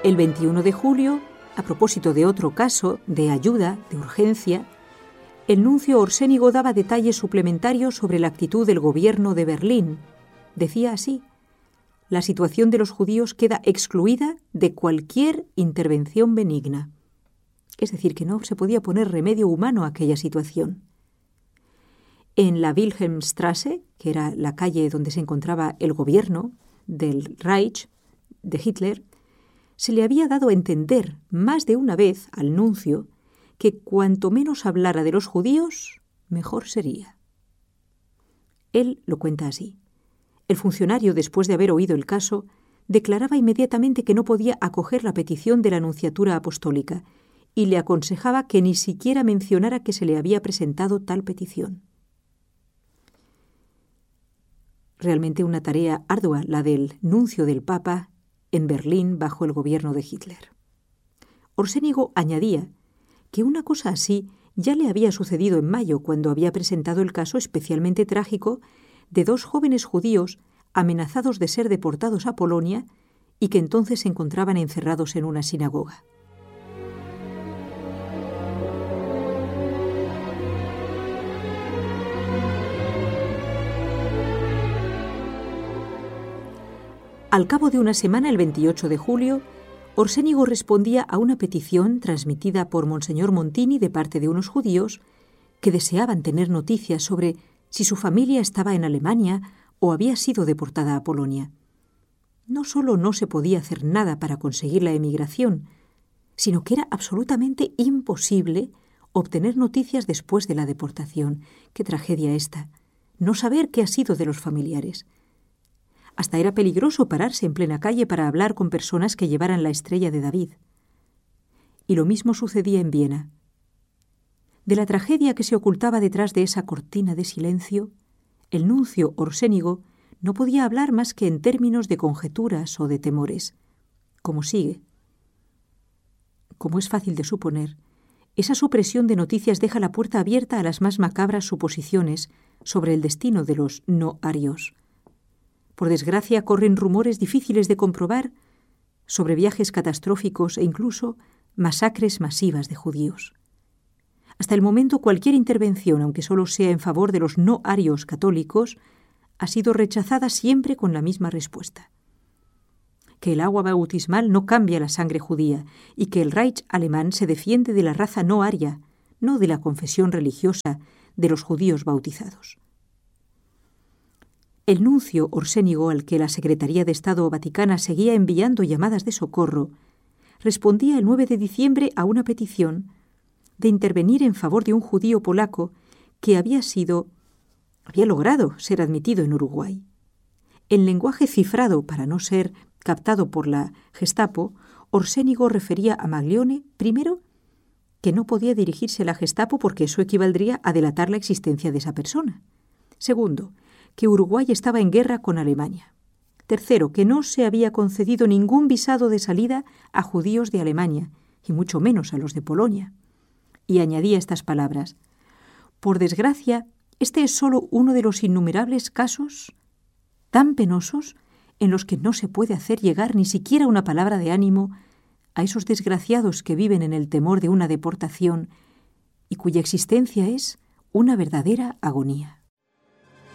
El 21 de julio, a propósito de otro caso de ayuda, de urgencia, el nuncio Orsénigo daba detalles suplementarios sobre la actitud del gobierno de Berlín. Decía así: la situación de los judíos queda excluida de cualquier intervención benigna. Es decir, que no se podía poner remedio humano a aquella situación. En la Wilhelmstrasse, que era la calle donde se encontraba el gobierno del Reich de Hitler, se le había dado a entender más de una vez al nuncio que cuanto menos hablara de los judíos, mejor sería. Él lo cuenta así. El funcionario, después de haber oído el caso, declaraba inmediatamente que no podía acoger la petición de la Nunciatura Apostólica y le aconsejaba que ni siquiera mencionara que se le había presentado tal petición. Realmente una tarea ardua la del nuncio del Papa en Berlín bajo el gobierno de Hitler. Orsénigo añadía que una cosa así ya le había sucedido en mayo, cuando había presentado el caso especialmente trágico de 2 jóvenes judíos amenazados de ser deportados a Polonia y que entonces se encontraban encerrados en una sinagoga. Al cabo de una semana, el 28 de julio, Orsénigo respondía a una petición transmitida por Monseñor Montini de parte de unos judíos que deseaban tener noticias sobre si su familia estaba en Alemania o había sido deportada a Polonia. No solo no se podía hacer nada para conseguir la emigración, sino que era absolutamente imposible obtener noticias después de la deportación. ¡Qué tragedia esta! No saber qué ha sido de los familiares. Hasta era peligroso pararse en plena calle para hablar con personas que llevaran la estrella de David. Y lo mismo sucedía en Viena. De la tragedia que se ocultaba detrás de esa cortina de silencio, el nuncio Orsénigo no podía hablar más que en términos de conjeturas o de temores. Como sigue. Como es fácil de suponer, esa supresión de noticias deja la puerta abierta a las más macabras suposiciones sobre el destino de los no arios. Por desgracia, corren rumores difíciles de comprobar sobre viajes catastróficos e incluso masacres masivas de judíos. Hasta el momento, cualquier intervención, aunque solo sea en favor de los no arios católicos, ha sido rechazada siempre con la misma respuesta: que el agua bautismal no cambia la sangre judía y que el Reich alemán se defiende de la raza no aria, no de la confesión religiosa de los judíos bautizados. El nuncio Orsénigo, al que la Secretaría de Estado Vaticana seguía enviando llamadas de socorro, respondía el 9 de diciembre a una petición de intervenir en favor de un judío polaco que había logrado ser admitido en Uruguay. En lenguaje cifrado para no ser captado por la Gestapo, Orsénigo refería a Maglione, primero, que no podía dirigirse a la Gestapo porque eso equivaldría a delatar la existencia de esa persona. Segundo, que Uruguay estaba en guerra con Alemania. Tercero, que no se había concedido ningún visado de salida a judíos de Alemania, y mucho menos a los de Polonia. Y añadía estas palabras: por desgracia, este es solo uno de los innumerables casos tan penosos en los que no se puede hacer llegar ni siquiera una palabra de ánimo a esos desgraciados que viven en el temor de una deportación y cuya existencia es una verdadera agonía.